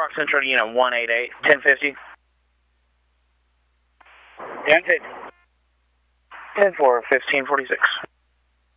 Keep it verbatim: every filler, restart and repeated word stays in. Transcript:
Park Central Unit one eight eight, ten fifty. ten fifty. ten four, fifteen forty-six.